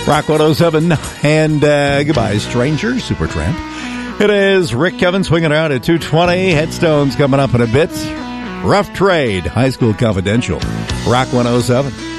Rock 107 and goodbye, Stranger, Supertramp. It is Rick Kevin swinging around at 2:20. Headstones coming up in a bit. Rough Trade, High School Confidential. Rock 107.